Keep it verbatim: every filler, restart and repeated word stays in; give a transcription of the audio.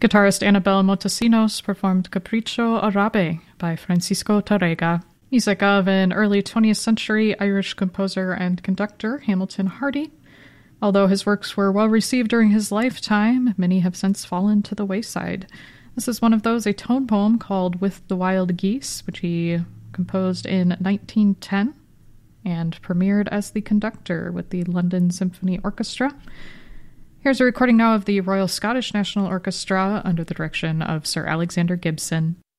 Guitarist Annabelle Motosinos performed Capriccio Arabe by Francisco Tárrega. Music of an early twentieth century Irish composer and conductor, Hamilton Hardy. Although his works were well received during his lifetime, many have since fallen to the wayside. This is one of those, a tone poem called With the Wild Geese, which he composed in nineteen ten and premiered as the conductor with the London Symphony Orchestra. Here's a recording now of the Royal Scottish National Orchestra under the direction of Sir Alexander Gibson.